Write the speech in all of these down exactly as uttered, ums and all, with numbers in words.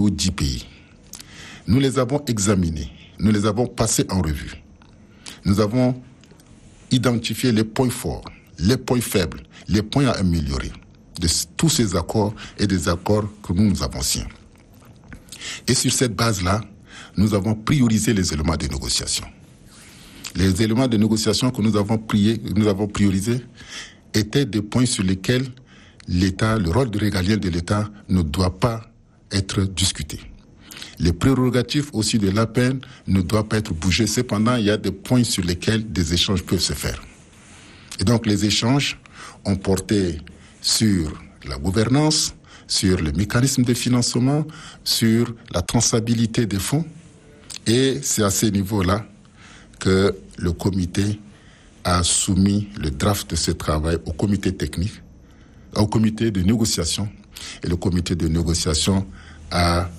niveau dix pays. Nous les avons examinés, nous les avons passés en revue. Nous avons identifié les points forts, les points faibles, les points à améliorer de tous ces accords et des accords que nous, nous avons signés. Et sur cette base-là, nous avons priorisé les éléments de négociation. Les éléments de négociation que nous avons, prié, nous avons priorisés étaient des points sur lesquels l'État, le rôle de régalien de l'État ne doit pas être discuté. Les prérogatives aussi de l'A P N ne doivent pas être bougées. Cependant, il y a des points sur lesquels des échanges peuvent se faire. Et donc, les échanges ont porté sur la gouvernance, sur le mécanisme de financement, sur la traçabilité des fonds. Et c'est à ce niveau-là que le comité a soumis le draft de ce travail au comité technique, au comité de négociation. Et le comité de négociation a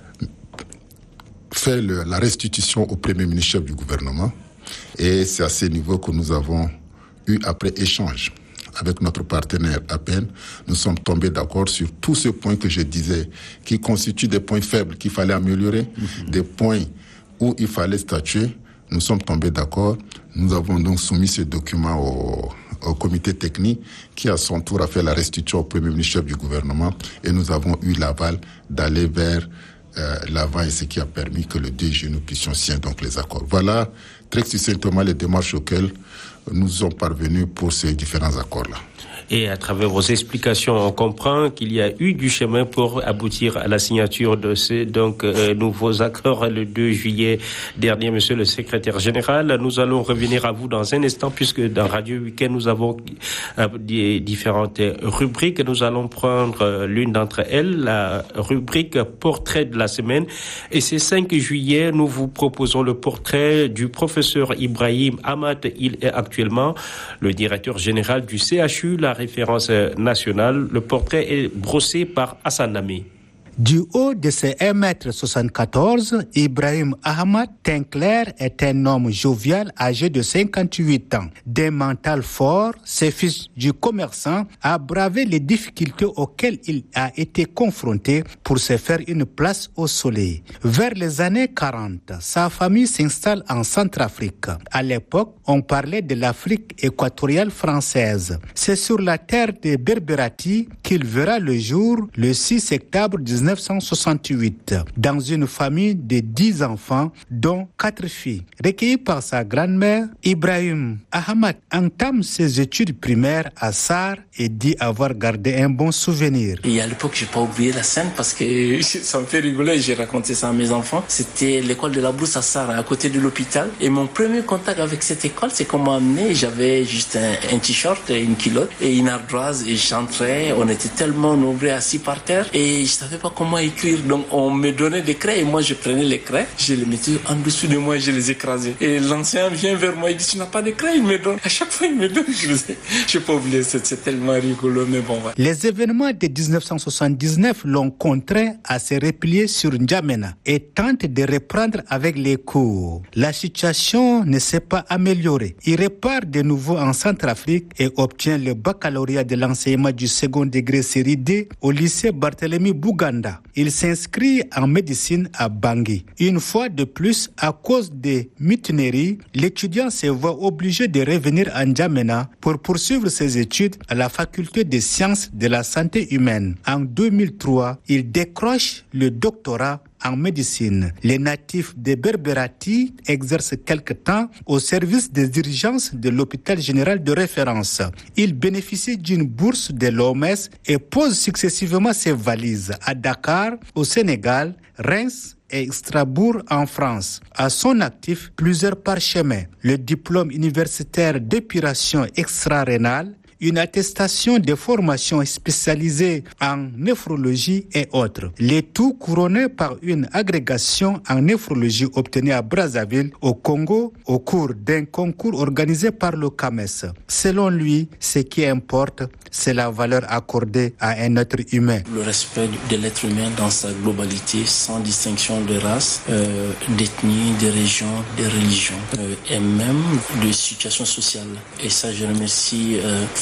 fait le, la restitution au Premier ministre chef du gouvernement. Et c'est à ce niveau que nous avons eu, après échange avec notre partenaire A P N, nous sommes tombés d'accord sur tous ces points que je disais, qui constituent des points faibles qu'il fallait améliorer, mmh. des points où il fallait statuer. Nous sommes tombés d'accord. Nous avons donc soumis ce document au, au comité technique qui, à son tour, a fait la restitution au Premier ministre chef du gouvernement. Et nous avons eu l'aval d'aller vers euh, l'avant, et ce qui a permis que le deux juillet, nous puissions signer donc les accords. Voilà très succinctement les démarches auxquelles nous sommes parvenus pour ces différents accords-là. Et à travers vos explications, on comprend qu'il y a eu du chemin pour aboutir à la signature de ces donc euh, nouveaux accords le deux juillet dernier, monsieur le secrétaire général. Nous allons revenir à vous dans un instant, puisque dans Radio Week-end, nous avons euh, des différentes rubriques. Nous allons prendre euh, l'une d'entre elles, la rubrique portrait de la semaine. Et ce cinq juillet, nous vous proposons le portrait du professeur Ibrahim Ahmad. Il est actuellement le directeur général du C H U, la référence nationale. Le portrait est brossé par Hassan Nami. Du haut de ses un mètre soixante-quatorze, Ibrahim Ahmad, teint clair, est un homme jovial âgé de cinquante-huit ans. D'un mental fort, ce fils du commerçant a bravé les difficultés auxquelles il a été confronté pour se faire une place au soleil. Vers les années quarante, sa famille s'installe en Centrafrique. À l'époque, on parlait de l'Afrique équatoriale française. C'est sur la terre de Berberati qu'il verra le jour le six septembre dix-neuf cent soixante-huit, dans une famille de dix enfants, dont quatre filles. Recueilli par sa grand-mère, Ibrahim Ahmad entame ses études primaires à Sarr et dit avoir gardé un bon souvenir. Et à l'époque, je n'ai pas oublié la scène parce que ça me fait rigoler. J'ai raconté ça à mes enfants. C'était l'école de la Brousse à Sarr, à côté de l'hôpital. Et mon premier contact avec cette école, c'est qu'on m'a amené. J'avais juste un, un t-shirt, une culotte et une ardoise. Et j'entrais. On était tellement nombreux assis par terre. Et je savais pas comment écrire, donc on me donnait des craies et moi je prenais les craies, je les mettais en dessous de moi et je les écrasais. Et l'ancien vient vers moi, il dit tu n'as pas de craies, il me donne. À chaque fois il me donne, je n'ai pas oublié, c'est, c'est tellement rigolo, mais bon. Ouais. Les événements de dix-neuf cent soixante-dix-neuf l'ont contraint à se replier sur N'Djamena et tente de reprendre avec les cours. La situation ne s'est pas améliorée. Il repart de nouveau en Centrafrique et obtient le baccalauréat de l'enseignement du second degré série D au lycée Barthélemy Bouganda. Il s'inscrit en médecine à Bangui. Une fois de plus, à cause des mutineries, l'étudiant se voit obligé de revenir à N'Djamena pour poursuivre ses études à la faculté des sciences de la santé humaine. En deux mille trois, il décroche le doctorat en médecine. Les natifs de Berberati exercent quelque temps au service des urgences de l'hôpital général de référence. Il bénéficie d'une bourse de l'O M S et pose successivement ses valises à Dakar, au Sénégal, Reims et Strasbourg en France. À son actif, plusieurs parchemins, le diplôme universitaire d'épuration extra-rénale, une attestation de formation spécialisée en néphrologie et autres. Le tout couronné par une agrégation en néphrologie obtenue à Brazzaville, au Congo, au cours d'un concours organisé par le C A M E S. Selon lui, ce qui importe, c'est la valeur accordée à un être humain. Le respect de l'être humain dans sa globalité, sans distinction de race, euh, d'ethnie, de région, de religion, euh, et même de situation sociale. Et ça, je remercie euh,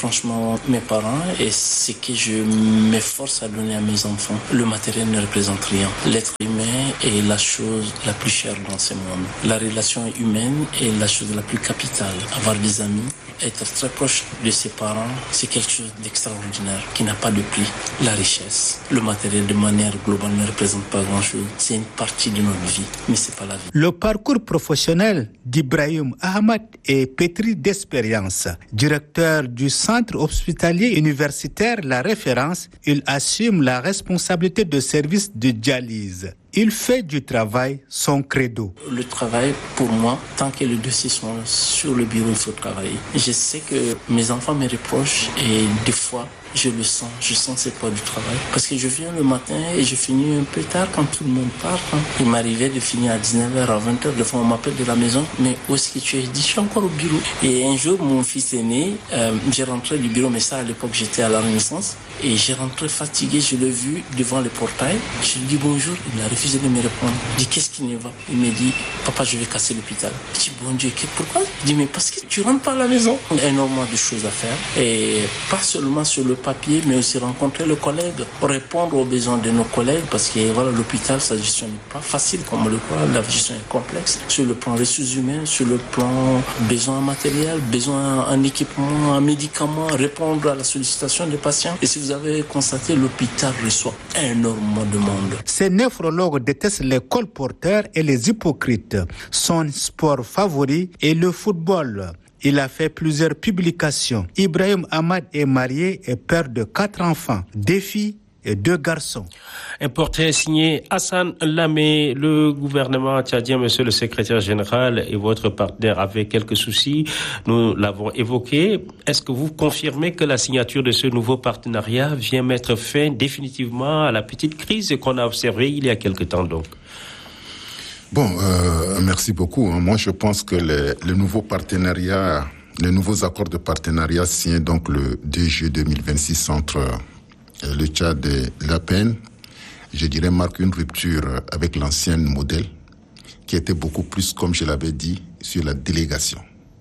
franchement mes parents et ce que je m'efforce à donner à mes enfants. Le matériel ne représente rien. L'être humain est la chose la plus chère dans ce monde. La relation humaine est la chose la plus capitale. Avoir des amis, être très proche de ses parents, c'est quelque chose d'extraordinaire qui n'a pas de prix. La richesse, le matériel de manière globale ne représente pas grand-chose. C'est une partie de notre vie, mais c'est pas la vie. Le parcours professionnel d'Ibrahim Ahmad est pétri d'expérience. Directeur du centre hospitalier universitaire La Référence, il assume la responsabilité de service de dialyse. Il fait du travail son credo. Le travail, pour moi, tant que les dossiers sont sur le bureau, il faut travailler. Je sais que mes enfants me reprochent et des fois, je le sens, je sens c'est pas du travail. Parce que je viens le matin et je finis un peu tard quand tout le monde part. Hein. Il m'arrivait de finir à dix-neuf heures, à vingt heures, des fois on m'appelle de la maison, mais où est-ce que tu es? Je dis, je suis encore au bureau. Et un jour, mon fils est né, euh, j'ai rentré du bureau, mais ça à l'époque j'étais à la Renaissance, et j'ai rentré fatigué, je l'ai vu devant le portail, je lui dis bonjour, il a refusé de me répondre. Je dis, qu'est-ce qui ne va? Il me dit, papa, je vais casser l'hôpital. Je dis, bon Dieu, pourquoi? Je dis, mais parce que tu rentres pas à la maison. Il y a énormément de choses à faire, et pas seulement sur le papier, mais aussi rencontrer le collègue, répondre aux besoins de nos collègues, parce que voilà, l'hôpital, sa gestion n'est pas facile comme on le voit, la gestion est complexe, sur le plan ressources humaines, sur le plan besoin en matériel, besoin en équipement, en médicaments, répondre à la sollicitation des patients. Et si vous avez constaté, l'hôpital reçoit énormément de monde. Ces néphrologues détestent les colporteurs et les hypocrites. Son sport favori est le football. Il a fait plusieurs publications. Ibrahim Ahmad est marié et père de quatre enfants, deux filles et deux garçons. Un portrait signé Hassan Lamé. Le gouvernement tchadien, monsieur le secrétaire général, et votre partenaire avaient quelques soucis. Nous l'avons évoqué. Est-ce que vous confirmez que la signature de ce nouveau partenariat vient mettre fin définitivement à la petite crise qu'on a observée il y a quelque temps donc? Bon, euh, merci beaucoup. Moi, je pense que les, les nouveaux partenariats, les nouveaux accords de partenariat signés donc le deux juillet deux mille vingt-six entre euh, le Tchad et l'A P N, je dirais, marquent une rupture avec l'ancien modèle qui était beaucoup plus, comme je l'avais dit, sur la délégation.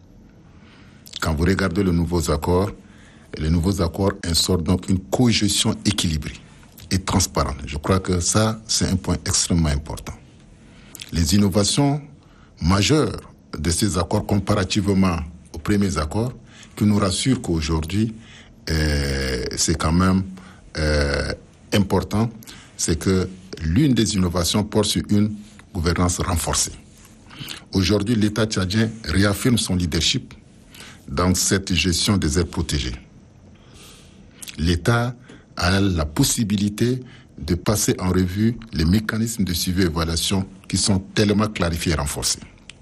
Quand vous regardez les nouveaux accords, les nouveaux accords instaurent donc une cogestion équilibrée et transparente. Je crois que ça, c'est un point extrêmement important. Les innovations majeures de ces accords comparativement aux premiers accords, qui nous rassurent qu'aujourd'hui, euh, c'est quand même euh, important, c'est que l'une des innovations porte sur une gouvernance renforcée. Aujourd'hui, l'État tchadien réaffirme son leadership dans cette gestion des aires protégées. L'État a la possibilité de passer en revue les mécanismes de suivi et évaluation qui sont tellement clarifiés et renforcés.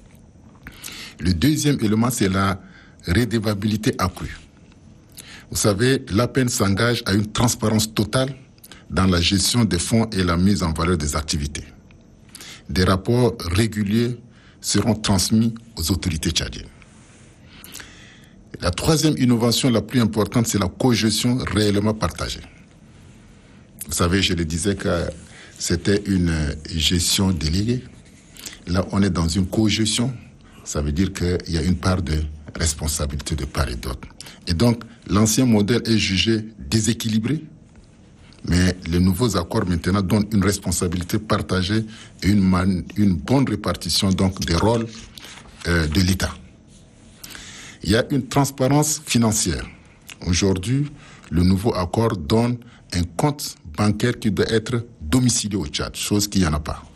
Le deuxième élément, c'est la redevabilité accrue. Vous savez, l'A P N s'engage à une transparence totale dans la gestion des fonds et la mise en valeur des activités. Des rapports réguliers seront transmis aux autorités tchadiennes. La troisième innovation la plus importante, c'est la cogestion réellement partagée. Vous savez, je le disais que c'était une gestion déléguée. Là, on est dans une cogestion. Ça veut dire qu'il y a une part de responsabilité de part et d'autre. Et donc, l'ancien modèle est jugé déséquilibré, mais les nouveaux accords maintenant donnent une responsabilité partagée et une, man- une bonne répartition donc des rôles euh, de l'État. Il y a une transparence financière. Aujourd'hui, le nouveau accord donne un compte bancaire qui doit être domicilié au Tchad, chose qu'il n'y en a pas.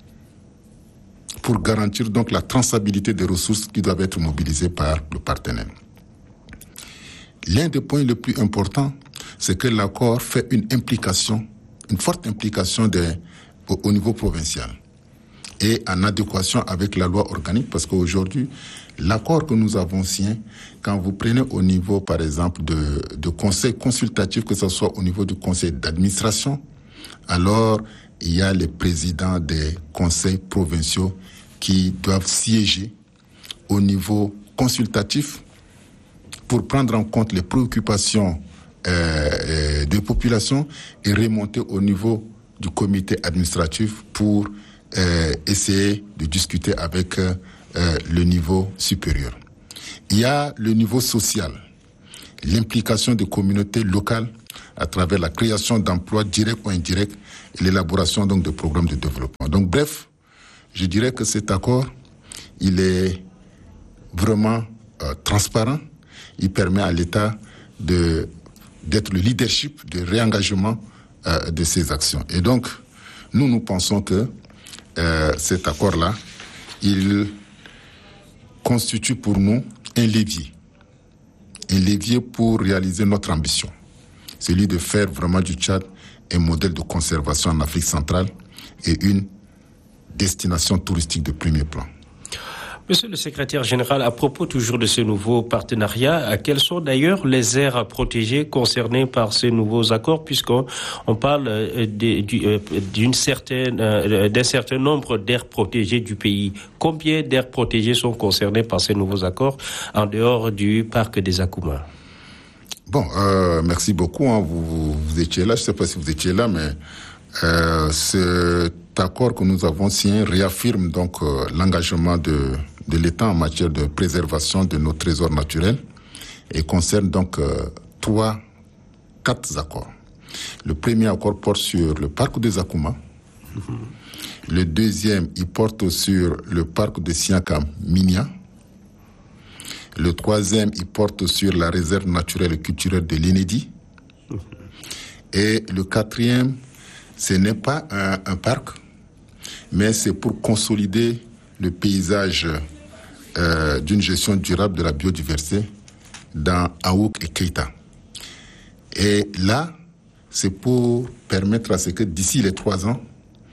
Pour garantir donc la traçabilité des ressources qui doivent être mobilisées par le partenaire. L'un des points les plus importants, c'est que l'accord fait une implication, une forte implication des, au, au niveau provincial et en adéquation avec la loi organique, parce qu'aujourd'hui, l'accord que nous avons signé, quand vous prenez au niveau, par exemple, de, de conseil consultatif, que ce soit au niveau du conseil d'administration, alors il y a les présidents des conseils provinciaux qui doivent siéger au niveau consultatif pour prendre en compte les préoccupations euh, euh, des populations et remonter au niveau du comité administratif pour euh, essayer de discuter avec euh, le niveau supérieur. Il y a le niveau social. l'implication des communautés locales à travers la création d'emplois directs ou indirects et l'élaboration donc de programmes de développement. Donc bref, je dirais que cet accord, il est vraiment euh, transparent. Il permet à l'État de, d'être le leadership de réengagement euh, de ces actions. Et donc, nous, nous pensons que euh, cet accord-là, il constitue pour nous un levier. Un levier pour réaliser notre ambition. Celui de faire vraiment du Tchad un modèle de conservation en Afrique centrale et une destination touristique de premier plan. Monsieur le secrétaire général, à propos toujours de ce nouveau partenariat, quelles sont d'ailleurs les aires protégées concernées par ces nouveaux accords, puisqu'on on parle d'une certaine, d'un certain nombre d'aires protégées du pays. Combien d'aires protégées sont concernées par ces nouveaux accords en dehors du parc des Akouma? Bon, euh, merci beaucoup. Hein. Vous, vous, vous étiez là, je ne sais pas si vous étiez là, mais euh, cet accord que nous avons signé réaffirme donc euh, l'engagement de de l'État en matière de préservation de nos trésors naturels et concerne donc euh, trois, quatre accords. Le premier accord porte sur le parc des Akouma. Mm-hmm. Le deuxième, il porte sur le parc de Siakam-Minia. Le troisième, il porte sur la réserve naturelle et culturelle de l'Enedi. Mm-hmm. Et le quatrième, ce n'est pas un, un parc, mais c'est pour consolider le paysage Euh, d'une gestion durable de la biodiversité dans Aouk et Keita. Et là, c'est pour permettre à ce que d'ici les trois ans,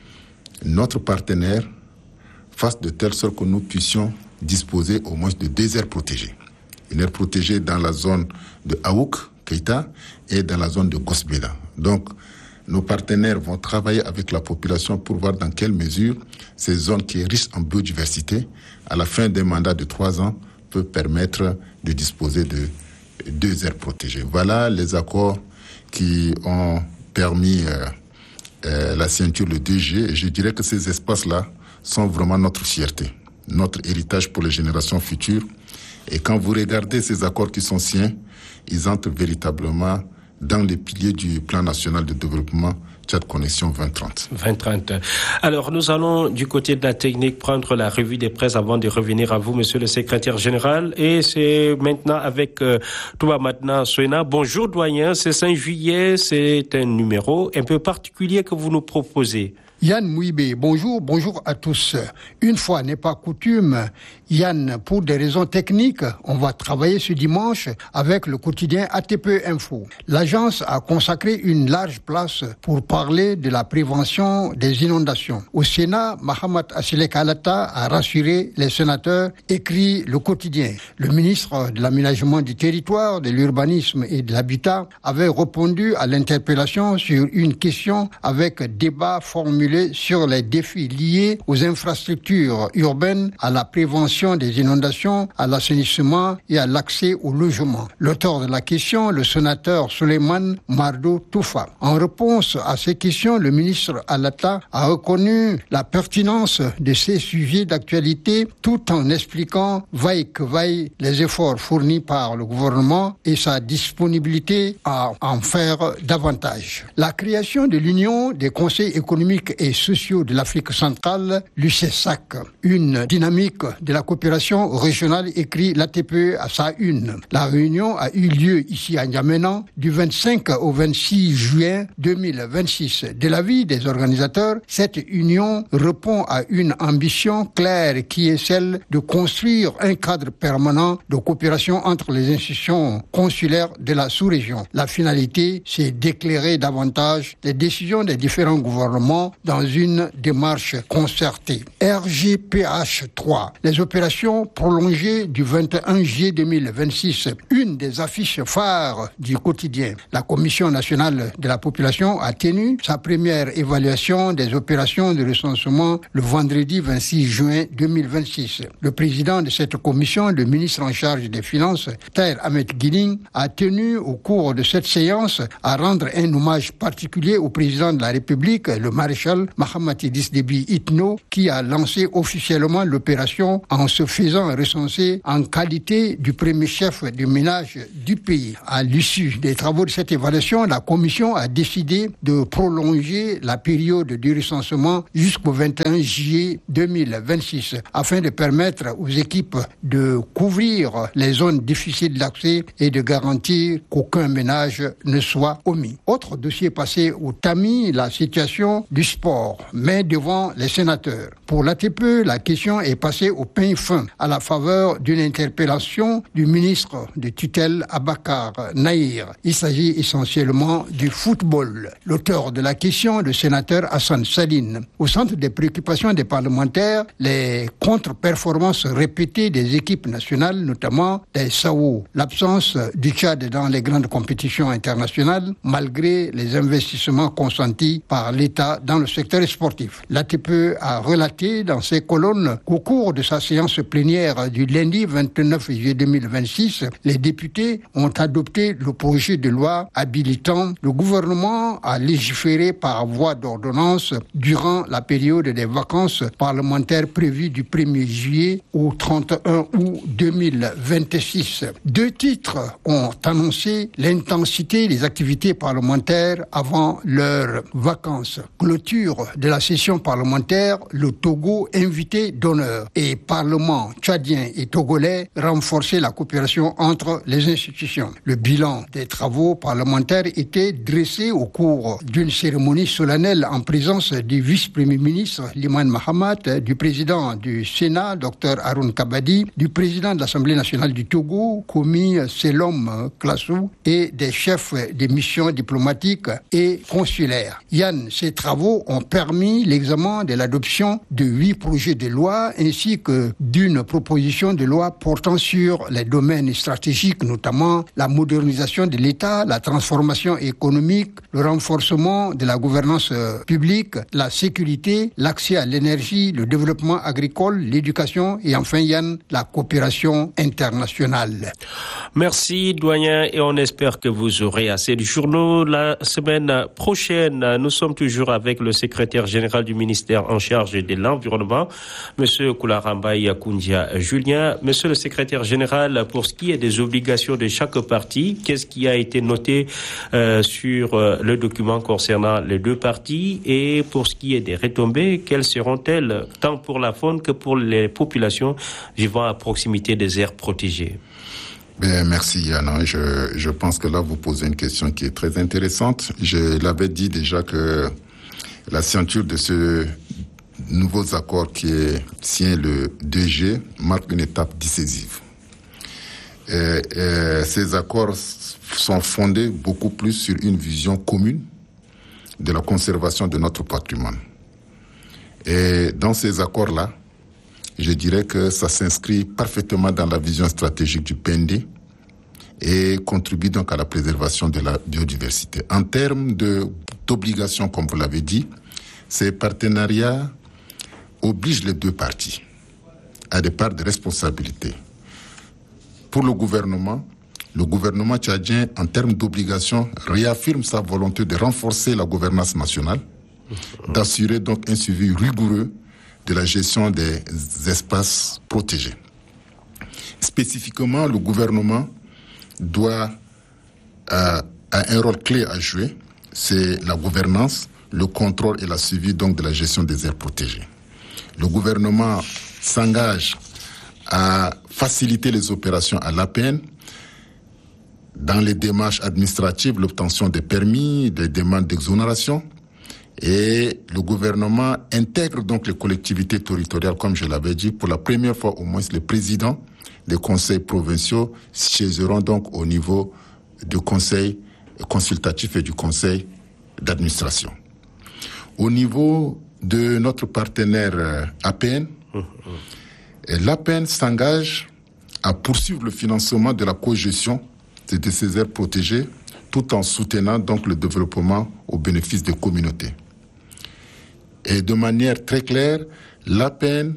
notre partenaire fasse de telle sorte que nous puissions disposer au moins de deux aires protégées. Une aire protégée dans la zone de Aouk, Keita, et dans la zone de Gosbeda. Donc, nos partenaires vont travailler avec la population pour voir dans quelle mesure ces zones qui sont riches en biodiversité, à la fin d'un mandat de trois ans, peuvent permettre de disposer de deux aires protégées. Voilà les accords qui ont permis euh, euh, la signature le deux juillet. Et je dirais que ces espaces-là sont vraiment notre fierté, notre héritage pour les générations futures. Et quand vous regardez ces accords qui sont signés, ils entrent véritablement dans les piliers du plan national de développement Tchad Connexion vingt trente. vingt trente. Alors, nous allons du côté de la technique prendre la revue des presses avant de revenir à vous, monsieur le secrétaire général. Et c'est maintenant avec euh, Touba Matna Soena. Bonjour, doyen. C'est cinq juillet. C'est un numéro un peu particulier que vous nous proposez. Yann Mouibé, bonjour, bonjour à tous. Une fois n'est pas coutume, Yann, pour des raisons techniques, on va travailler ce dimanche avec le quotidien A T P Info. L'agence a consacré une large place pour parler de la prévention des inondations. Au Sénat, Mahamat Asilek Alata a rassuré les sénateurs, écrit le quotidien. Le ministre de l'Aménagement du Territoire, de l'Urbanisme et de l'Habitat avait répondu à l'interpellation sur une question avec débat formulé sur les défis liés aux infrastructures urbaines, à la prévention des inondations, à l'assainissement et à l'accès au logement. L'auteur de la question, le sénateur Suleiman Mardo Toufa. En réponse à ces questions, le ministre Alata a reconnu la pertinence de ces sujets d'actualité tout en expliquant vaille que vaille les efforts fournis par le gouvernement et sa disponibilité à en faire davantage. La création de l'Union des conseils économiques et sociaux de l'Afrique centrale, l'U C E S A C, une dynamique de la coopération régionale, écrit l'A T P E à sa une. La réunion a eu lieu ici à N'Djamena du vingt-cinq au vingt-six juin deux mille vingt-six. De l'avis des organisateurs, cette union répond à une ambition claire qui est celle de construire un cadre permanent de coopération entre les institutions consulaires de la sous-région. La finalité, c'est d'éclairer davantage les décisions des différents gouvernements dans une démarche concertée. R G P H trois, les opérations prolongées du vingt et un juillet deux mille vingt-six, une des affiches phares du quotidien. La Commission nationale de la population a tenu sa première évaluation des opérations de recensement le vendredi vingt-six juin deux mille vingt-six. Le président de cette commission, le ministre en charge des Finances, Taher Ahmed Guiling, a tenu au cours de cette séance à rendre un hommage particulier au président de la République, le maréchal spécial Mahamat Idriss Déby Itno qui a lancé officiellement l'opération en se faisant recenser en qualité du premier chef du ménage du pays. À l'issue des travaux de cette évaluation, la commission a décidé de prolonger la période du recensement jusqu'au vingt et un juillet deux mille vingt-six afin de permettre aux équipes de couvrir les zones difficiles d'accès et de garantir qu'aucun ménage ne soit omis. Autre dossier passé au tamis, la situation du sport, mais devant les sénateurs. Pour l'A T P E, la question est passée au peigne fin à la faveur d'une interpellation du ministre de tutelle Abakar Naïr. Il s'agit essentiellement du football. L'auteur de la question, le sénateur Hassan Saline. Au centre des préoccupations des parlementaires, les contre-performances répétées des équipes nationales, notamment des S A O. L'absence du Tchad dans les grandes compétitions internationales, malgré les investissements consentis par l'État dans le secteur sportif. L'A T P E a relaté dans ses colonnes qu'au cours de sa séance plénière du lundi vingt-neuf juillet deux mille vingt-six, les députés ont adopté le projet de loi habilitant le gouvernement à légiférer par voie d'ordonnance durant la période des vacances parlementaires prévues du premier juillet au trente et un août deux mille vingt-six. Deux titres ont annoncé l'intensité des activités parlementaires avant leurs vacances. Clôture de la session parlementaire, le Togo invité d'honneur et Parlement tchadien et togolais renforcer la coopération entre les institutions. Le bilan des travaux parlementaires était dressé au cours d'une cérémonie solennelle en présence du vice-premier ministre Limane Mahamat, du président du Sénat, Dr Haroun Kabadi, du président de l'Assemblée nationale du Togo, Komi Selom Klassou, et des chefs des missions diplomatiques et consulaires. Yann, ces travaux ont permis l'examen de l'adoption de huit projets de loi ainsi que d'une proposition de loi portant sur les domaines stratégiques, notamment la modernisation de l'État, la transformation économique, le renforcement de la gouvernance publique, la sécurité, l'accès à l'énergie, le développement agricole, l'éducation et enfin, Yann, la coopération internationale. Merci, doyen, et on espère que vous aurez assez de journaux la semaine prochaine. Nous sommes toujours avec le secrétaire général du ministère en charge de l'environnement, M. Koularamba Yakoundia Julien. Monsieur le secrétaire général, pour ce qui est des obligations de chaque partie, qu'est-ce qui a été noté euh, sur euh, le document concernant les deux parties, et pour ce qui est des retombées, quelles seront-elles tant pour la faune que pour les populations vivant à proximité des aires protégées? Ben, merci Yana. Je, je pense que là vous posez une question qui est très intéressante. Je l'avais dit déjà que la signature de ce nouveaux accords qui est signé le deux G marque une étape décisive. Et, et ces accords sont fondés beaucoup plus sur une vision commune de la conservation de notre patrimoine. Et dans ces accords-là, je dirais que ça s'inscrit parfaitement dans la vision stratégique du P N D et contribue donc à la préservation de la biodiversité. En termes de, d'obligations, comme vous l'avez dit, ces partenariats obligent les deux parties à des parts de responsabilité. Pour le gouvernement, le gouvernement tchadien, en termes d'obligations, réaffirme sa volonté de renforcer la gouvernance nationale, d'assurer donc un suivi rigoureux de la gestion des espaces protégés. Spécifiquement, le gouvernement doit euh, a un rôle clé à jouer, c'est la gouvernance, le contrôle et la suivi donc de la gestion des aires protégées. Le gouvernement s'engage à faciliter les opérations à l'A P N dans les démarches administratives, l'obtention des permis, des demandes d'exonération. Et le gouvernement intègre donc les collectivités territoriales, comme je l'avais dit, pour la première fois au moins les présidents des conseils provinciaux siégeront donc au niveau du conseil consultatif et du conseil d'administration. Au niveau de notre partenaire A P N, l'A P N s'engage à poursuivre le financement de la cogestion de ces aires protégées tout en soutenant donc le développement au bénéfice des communautés. Et de manière très claire, l'A P N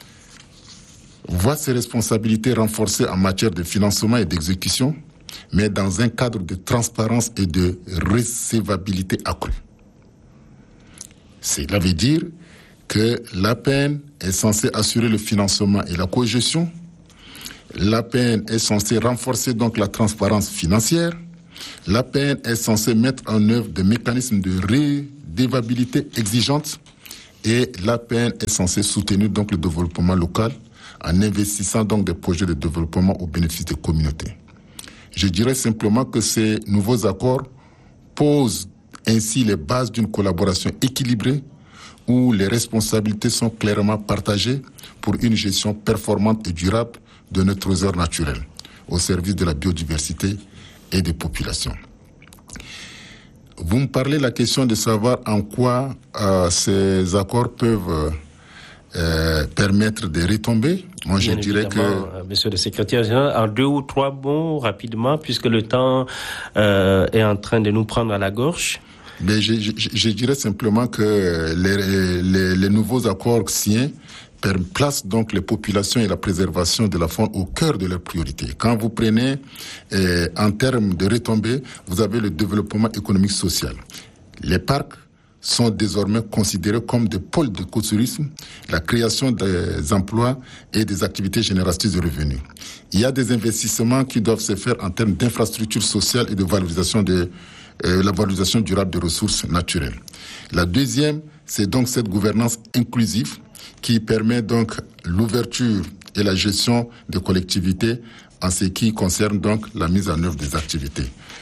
voit ses responsabilités renforcées en matière de financement et d'exécution, mais dans un cadre de transparence et de recevabilité accrue. Cela veut dire que l'A P N est censé assurer le financement et la cogestion. L'A P N est censé renforcer donc la transparence financière. L'A P N est censé mettre en œuvre des mécanismes de redevabilité exigeantes. Et l'A P N est censé soutenir donc le développement local en investissant donc des projets de développement au bénéfice des communautés. Je dirais simplement que ces nouveaux accords posent ainsi les bases d'une collaboration équilibrée où les responsabilités sont clairement partagées pour une gestion performante et durable de nos trésors naturels au service de la biodiversité et des populations. Vous me parlez de la question de savoir en quoi euh, ces accords peuvent euh, permettre de retomber. Moi, je Bien dirais que... euh, Monsieur le secrétaire général, en deux ou trois mots, rapidement, puisque le temps euh, est en train de nous prendre à la gorge. Mais je, je, je dirais simplement que les, les, les nouveaux accords signés placent donc les populations et la préservation de la faune au cœur de leurs priorités. Quand vous prenez euh, en termes de retombées, vous avez le développement économique social. Les parcs sont désormais considérés comme des pôles d'écotourisme, la création des emplois et des activités génératrices de revenus. Il y a des investissements qui doivent se faire en termes d'infrastructures sociales et de valorisation de euh, la valorisation durable des ressources naturelles. La deuxième, c'est donc cette gouvernance inclusive qui permet donc l'ouverture et la gestion des collectivités en ce qui concerne donc la mise en œuvre des activités.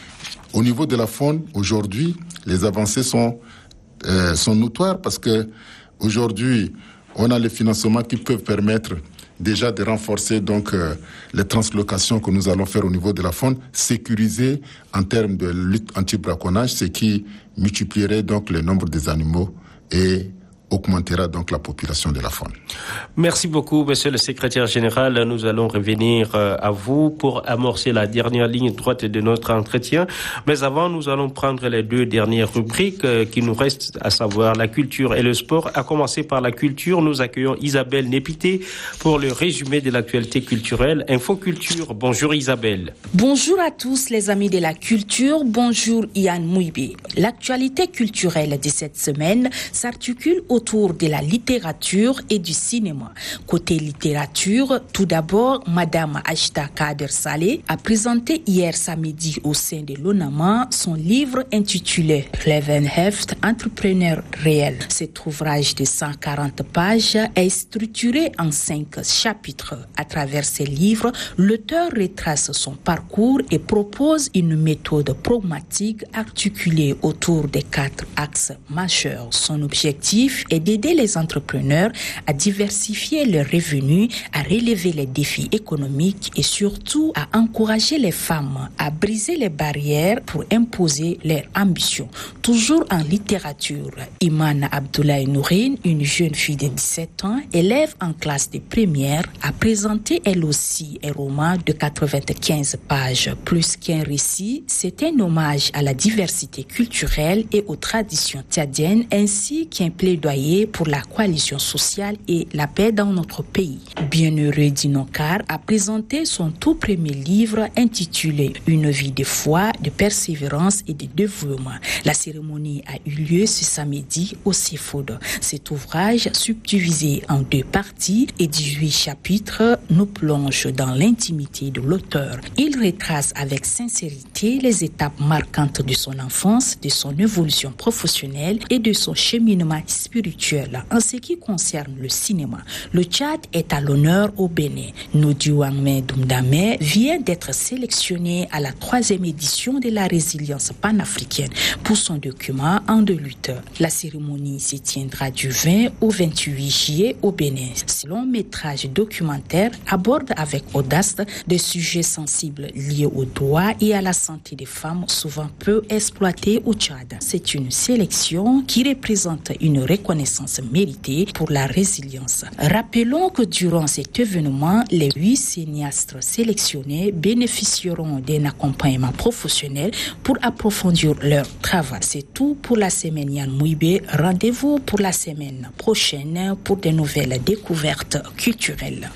Au niveau de la faune, aujourd'hui, les avancées sont euh, sont notoires parce que aujourd'hui, on a les financements qui peuvent permettre déjà de renforcer donc euh, les translocations que nous allons faire au niveau de la faune, sécurisées en termes de lutte anti-braconnage, ce qui multiplierait donc le nombre des animaux et augmentera donc la population de la faune. Merci beaucoup, monsieur le secrétaire général. Nous allons revenir à vous pour amorcer la dernière ligne droite de notre entretien. Mais avant, nous allons prendre les deux dernières rubriques qui nous restent, à savoir la culture et le sport. À commencer par la culture, nous accueillons Isabelle Népité pour le résumé de l'actualité culturelle. Infoculture, bonjour Isabelle. Bonjour à tous les amis de la culture, bonjour Yann Mouibé. L'actualité culturelle de cette semaine s'articule autour de la littérature et du cinéma. Côté littérature, tout d'abord, Madame Achta Kader Saleh a présenté hier samedi au sein de l'ONAMA son livre intitulé Levenheft, entrepreneur réel. Cet ouvrage de cent quarante pages est structuré en cinq chapitres. À travers ces livres, l'auteur retrace son parcours et propose une méthode pragmatique articulée autour des quatre axes majeurs. Son objectif est d'aider les entrepreneurs à diversifier leurs revenus, à relever les défis économiques et surtout à encourager les femmes à briser les barrières pour imposer leurs ambitions. Toujours en littérature, Iman Abdoulaye Nourine, une jeune fille de dix-sept ans, élève en classe de première, a présenté elle aussi un roman de quatre-vingt-quinze pages. Plus qu'un récit, c'est un hommage à la diversité culturelle et aux traditions tchadiennes ainsi qu'un plaidoyer pour la coalition sociale et la paix dans notre pays. Bienheureux Dinokar a présenté son tout premier livre intitulé Une vie de foi, de persévérance et de dévouement. La cérémonie a eu lieu ce samedi au Seafood. Cet ouvrage, subdivisé en deux parties et dix-huit chapitres, nous plonge dans l'intimité de l'auteur. Il retrace avec sincérité les étapes marquantes de son enfance, de son évolution professionnelle et de son cheminement spirituel. En ce qui concerne le cinéma, le Tchad est à l'honneur au Bénin. Nodi Wangme Doumdame vient d'être sélectionné à la troisième édition de la résilience panafricaine pour son document En deux luttes. La cérémonie se tiendra du vingt au vingt-huit juillet au Bénin. Ce long métrage documentaire aborde avec audace des sujets sensibles liés aux droits et à la santé des femmes souvent peu exploitées au Tchad. C'est une sélection qui représente une reconnaissance méritée pour la résilience. Rappelons que durant cet événement, les huit cinéastes sélectionnés bénéficieront d'un accompagnement professionnel pour approfondir leur travail. C'est tout pour la semaine Yann Mouibé. Rendez-vous pour la semaine prochaine pour de nouvelles découvertes culturelles.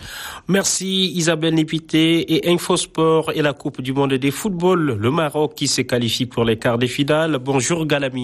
Merci Isabelle Népité. Et Infosport et la Coupe du monde des football, le Maroc qui se qualifie pour les quarts de finale. Bonjour Galami.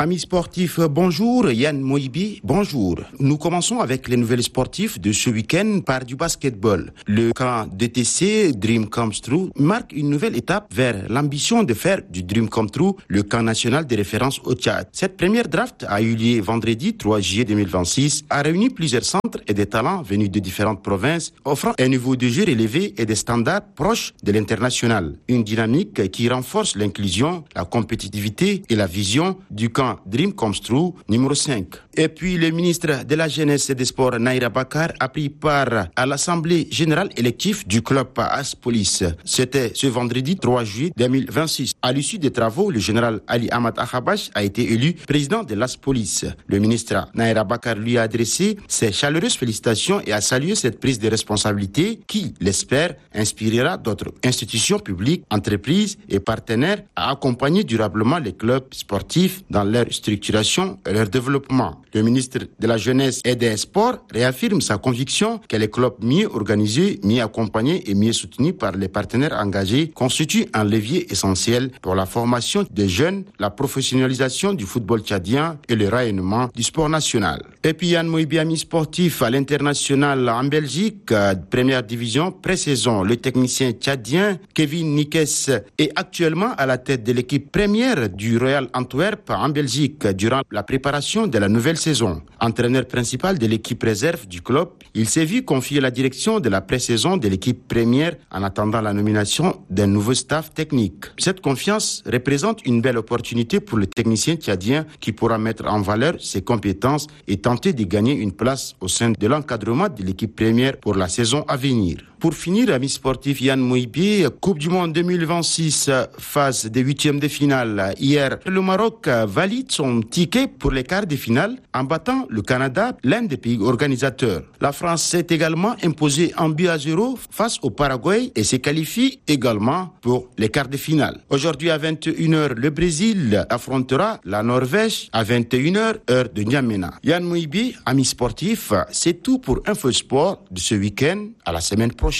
Amis sportifs, bonjour. Yann Moibi, bonjour. Nous commençons avec les nouvelles sportives de ce week-end par du basketball. Le camp D T C, Dream Comes True, marque une nouvelle étape vers l'ambition de faire du Dream Come True le camp national de référence au Tchad. Cette première draft a eu lieu vendredi trois juillet deux mille vingt-six, a réuni plusieurs centres et des talents venus de différentes provinces, offrant un niveau de jeu élevé et des standards proches de l'international. Une dynamique qui renforce l'inclusion, la compétitivité et la vision du camp Dream Comes True numéro cinq. Et puis le ministre de la Jeunesse et des Sports, Naira Bakar, a pris part à l'Assemblée générale élective du club As Police. C'était ce vendredi trois juillet deux mille vingt-six. À l'issue des travaux, le général Ali Ahmad Akhabash a été élu président de l'As Police. Le ministre Naira Bakar lui a adressé ses chaleureuses félicitations et a salué cette prise de responsabilité qui, l'espère, inspirera d'autres institutions publiques, entreprises et partenaires à accompagner durablement les clubs sportifs dans leur structuration et leur développement. Le ministre de la Jeunesse et des Sports réaffirme sa conviction que les clubs mieux organisés, mieux accompagnés et mieux soutenus par les partenaires engagés constituent un levier essentiel pour la formation des jeunes, la professionnalisation du football tchadien et le rayonnement du sport national. Et puis Yann Moibi, ami sportif à l'international en Belgique, première division, pré-saison, le technicien tchadien Kevin Nikes est actuellement à la tête de l'équipe première du Royal Antwerp en Belgique durant la préparation de la nouvelle saison. Entraîneur principal de l'équipe réserve du club, il s'est vu confier la direction de la pré-saison de l'équipe première en attendant la nomination d'un nouveau staff technique. Cette confiance représente une belle opportunité pour le technicien tchadien qui pourra mettre en valeur ses compétences et tenter de gagner une place au sein de l'encadrement de l'équipe première pour la saison à venir. Pour finir, ami sportif Yann Moibi, Coupe du Monde deux mille vingt-six, phase des huitièmes de finale. Hier, le Maroc valide son ticket pour les quarts de finale en battant le Canada, l'un des pays organisateurs. La France s'est également imposée en but à zéro face au Paraguay et se qualifie également pour les quarts de finale. Aujourd'hui à vingt et une heures, le Brésil affrontera la Norvège à vingt et une heures, heure de N'Djamena. Yann Moibi, ami sportif, c'est tout pour Infosport de ce week-end. À la semaine prochaine.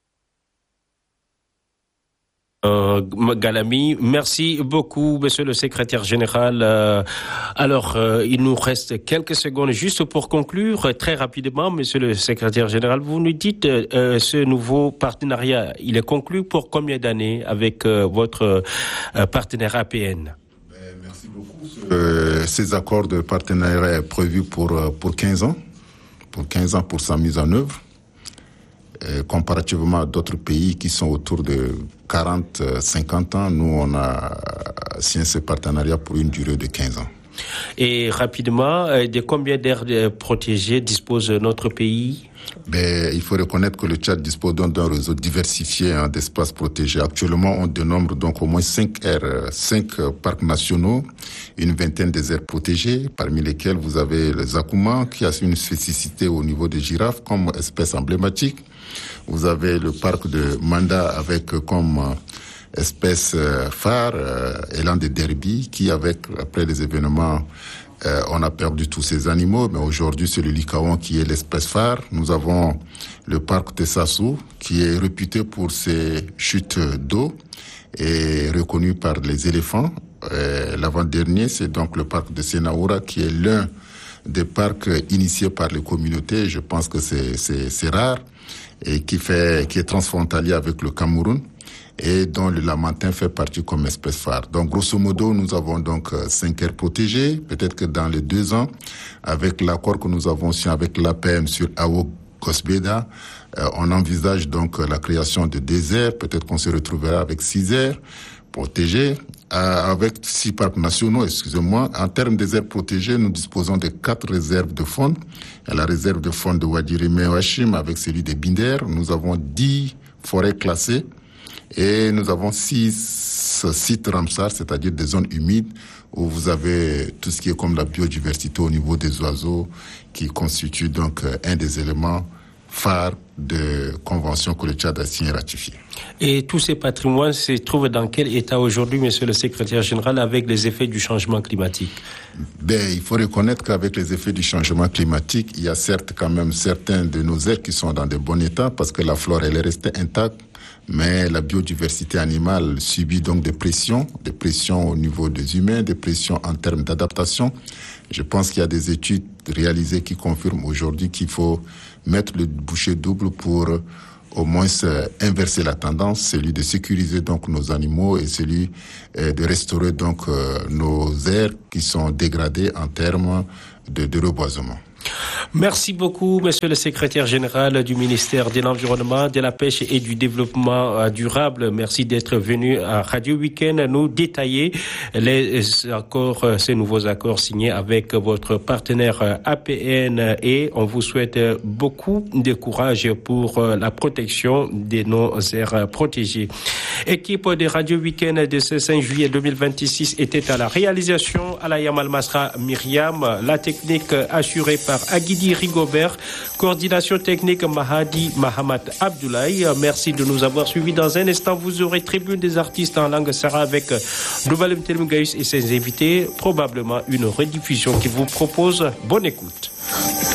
Euh, Galami, merci beaucoup, monsieur le secrétaire général. Euh, alors, euh, il nous reste quelques secondes juste pour conclure. Très rapidement, monsieur le secrétaire général, vous nous dites euh, ce nouveau partenariat, il est conclu pour combien d'années avec euh, votre euh, partenaire A P N? Merci beaucoup. Euh, ces accords de partenariat prévus pour, pour quinze ans, pour quinze ans pour sa mise en œuvre. Euh, comparativement à d'autres pays qui sont autour de quarante à cinquante ans, nous, on a signé ce partenariat pour une durée de quinze ans. Et rapidement, de combien d'aires protégées dispose notre pays? Ben, il faut reconnaître que le Tchad dispose d'un réseau diversifié hein, d'espaces protégés. Actuellement, on dénombre donc au moins cinq aires, cinq parcs nationaux, une vingtaine des aires protégées, parmi lesquelles vous avez le Zakouma, qui a une spécificité au niveau des girafes comme espèce emblématique. Vous avez le parc de Manda avec comme espèce phare euh, élan de Derby, qui avec après les événements Euh, on a perdu tous ces animaux, mais aujourd'hui c'est le Likawan qui est l'espèce phare. Nous avons le parc Tessassou qui est réputé pour ses chutes d'eau et reconnu par les éléphants. Euh, l'avant-dernier, c'est donc le parc de Senaoura qui est l'un des parcs initiés par les communautés. Je pense que c'est, c'est, c'est rare et qui fait, qui est transfrontalier avec le Cameroun, et dont le lamantin fait partie comme espèce phare. Donc, grosso modo, nous avons donc cinq aires protégées. Peut-être que dans les deux ans, avec l'accord que nous avons signé avec l'A P M sur Awo Kosbeda, euh, on envisage donc la création de deux aires. Peut-être qu'on se retrouvera avec six aires protégées, euh, avec six parcs nationaux, excusez-moi. En termes des aires protégées, nous disposons de quatre réserves de faune. Il y a la réserve de faune de Wadirime Wachim avec celui de Binder. Nous avons dix forêts classées. Et nous avons six sites Ramsar, c'est-à-dire des zones humides où vous avez tout ce qui est comme la biodiversité au niveau des oiseaux, qui constitue donc un des éléments phares de convention que le Tchad a signé et ratifié. Et tous ces patrimoines se trouvent dans quel état aujourd'hui, monsieur le secrétaire général, avec les effets du changement climatique? Ben, il faut reconnaître qu'avec les effets du changement climatique, il y a certes quand même certains de nos aires qui sont dans de bons états parce que la flore, elle est restée intacte. mais la biodiversité animale subit donc des pressions, des pressions au niveau des humains, des pressions en termes d'adaptation. Je pense qu'il y a des études réalisées qui confirment aujourd'hui qu'il faut mettre le bouchée double pour au moins inverser la tendance, celui de sécuriser donc nos animaux et celui de restaurer donc nos aires qui sont dégradées en termes de, de reboisement. Merci beaucoup, monsieur le secrétaire général du ministère de l'Environnement, de la Pêche et du Développement durable. Merci d'être venu à Radio Week-end nous détailler les accords, ces nouveaux accords signés avec votre partenaire A P N et on vous souhaite beaucoup de courage pour la protection de nos aires protégées. Équipe de Radio Week-end de ce cinq juillet deux mille vingt-six était à la réalisation à la Yamal Masra Myriam, la technique assurée par Aguidi Rigobert, coordination technique Mahadi Mahamat Abdoulaye. Merci de nous avoir suivis. Dans un instant, vous aurez tribune des artistes en langue sara avec Doubalem Telmgaïs et ses invités, probablement une rediffusion qui vous propose bonne écoute.